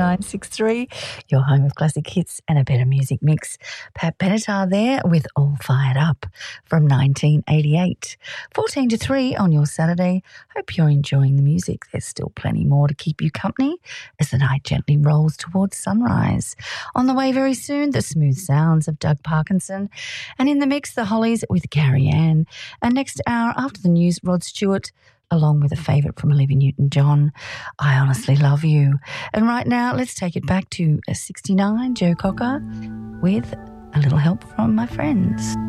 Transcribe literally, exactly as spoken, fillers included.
nine six three, your home of classic hits and a better music mix. Pat Benatar there with All Fired Up from nineteen eighty-eight. fourteen to three on your Saturday. Hope you're enjoying the music. There's still plenty more to keep you company as the night gently rolls towards sunrise. On the way very soon, the smooth sounds of Doug Parkinson. And in the mix, the Hollies with Gary Ann. And next hour after the news, Rod Stewart, along with a favourite from Olivia Newton-John, I Honestly Love You. And right now, let's take it back to sixty-nine, Joe Cocker with A Little Help from My Friends.